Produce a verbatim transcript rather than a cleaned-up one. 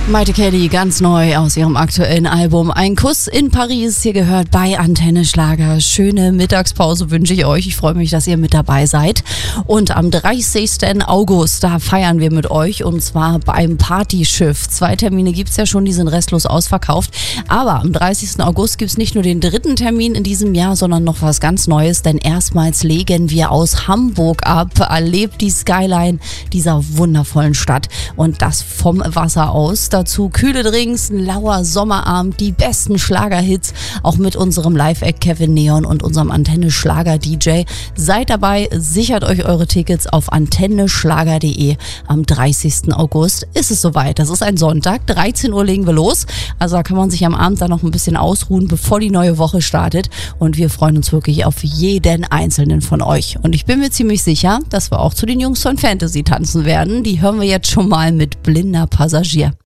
Maite Kelly, ganz neu aus ihrem aktuellen Album Ein Kuss in Paris. Hier gehört bei Antenne Schlager. Schöne Mittagspause wünsche ich euch. Ich freue mich, dass ihr mit dabei seid. Und am dreißigsten August, da feiern wir mit euch und zwar beim Partyschiff. Zwei Termine gibt es ja schon, die sind restlos ausverkauft. Aber am dreißigsten August gibt es nicht nur den dritten Termin in diesem Jahr, sondern noch was ganz Neues. Denn erstmals legen wir aus Hamburg ab. Erlebt die Skyline dieser wundervollen Stadt und das vom Wasser aus. Dazu kühle Drinks, ein lauer Sommerabend, die besten Schlagerhits, auch mit unserem Live-Act Kevin Neon und unserem Antenne-Schlager-D J. Seid dabei, sichert euch eure Tickets auf antenneschlager punkt de. Am dreißigsten August ist es soweit. Das ist ein Sonntag, dreizehn Uhr legen wir los. Also da kann man sich am Abend dann noch ein bisschen ausruhen, bevor die neue Woche startet. Und wir freuen uns wirklich auf jeden einzelnen von euch. Und ich bin mir ziemlich sicher, dass wir auch zu den Jungs von Fantasy tanzen werden. Die hören wir jetzt schon mal mit Blinder Passagier.